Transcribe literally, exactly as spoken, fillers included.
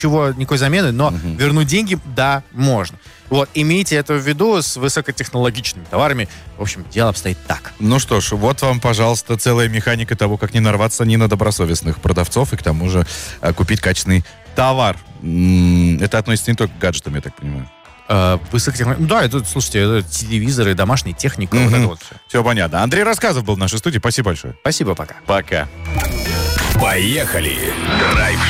ничего, никакой замены, но угу. вернуть деньги, да, можно. Вот, имейте это в виду с высокотехнологичными товарами. В общем, дело обстоит так. Ну что ж, вот вам, пожалуйста, целая механика того, как не нарваться ни на добросовестных продавцов и к тому же купить качественный товар. Это относится не только к гаджетам, я так понимаю. Высокотехнологичный. Да, это, слушайте, это телевизоры, домашняя техника. Mm-hmm. Вот это вот все. Все понятно. Андрей Рассказов был в нашей студии. Спасибо большое. Спасибо, пока. Пока. Поехали! Драйв